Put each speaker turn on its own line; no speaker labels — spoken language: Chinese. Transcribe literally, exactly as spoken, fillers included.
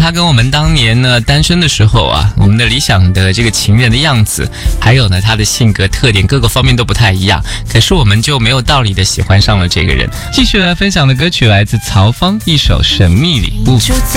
他跟我们当年呢单身的时候啊，我们的理想的这个情人的样子，还有呢他的性格特点各个方面都不太一样，可是我们就没有道理的喜欢上了这个人。继续来分享的歌曲来自曹方，一首《神秘礼物》。